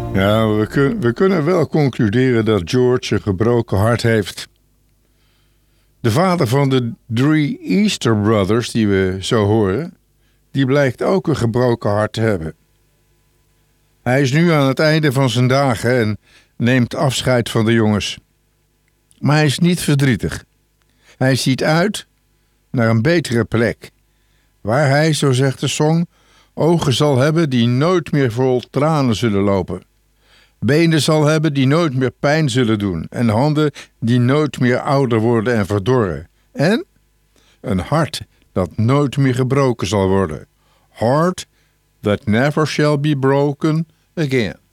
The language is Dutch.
Ja, we kunnen wel concluderen dat George een gebroken hart heeft. De vader van de 3 Easter Brothers, die we zo horen, die blijkt ook een gebroken hart te hebben. Hij is nu aan het einde van zijn dagen en neemt afscheid van de jongens. Maar hij is niet verdrietig. Hij ziet uit naar een betere plek, waar hij, zo zegt de song, ogen zal hebben die nooit meer vol tranen zullen lopen. Benen zal hebben die nooit meer pijn zullen doen en handen die nooit meer ouder worden en verdorren. En een hart dat nooit meer gebroken zal worden. Heart that never shall be broken again.